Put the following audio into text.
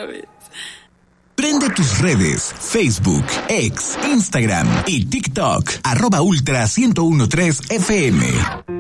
otra vez. Prende tus redes, Facebook, X, Instagram y TikTok, @Ultra 1013 FM.